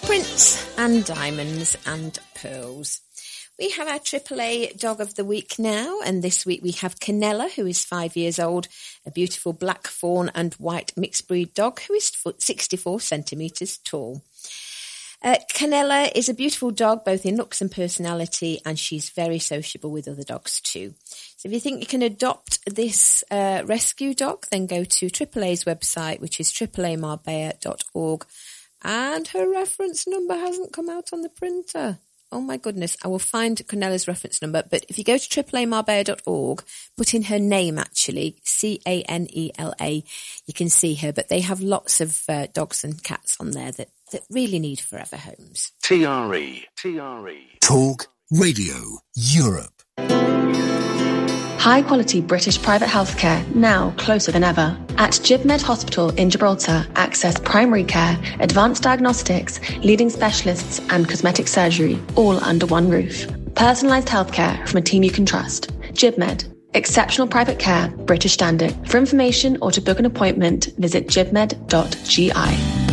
Prince and Diamonds and Pearls. We have our AAA dog of the week now, and this week we have Canella, who is 5 years old, a beautiful black fawn and white mixed breed dog who is 64 centimetres tall. Canella is a beautiful dog, both in looks and personality, and she's very sociable with other dogs too. So if you think you can adopt this rescue dog, then go to AAA's website, which is AAAmarbella.org. And her reference number hasn't come out on the printer. Oh my goodness, I will find Canella's reference number. But if you go to AAAmarbella.org, put in her name actually, Canela, you can see her. But they have lots of dogs and cats on there that really need forever homes. TRE. Talk Radio Europe. High-quality British private healthcare, now closer than ever. At GibMed Hospital in Gibraltar, access primary care, advanced diagnostics, leading specialists and cosmetic surgery, all under one roof. Personalised healthcare from a team you can trust. GibMed. Exceptional private care, British standard. For information or to book an appointment, visit gibmed.gi.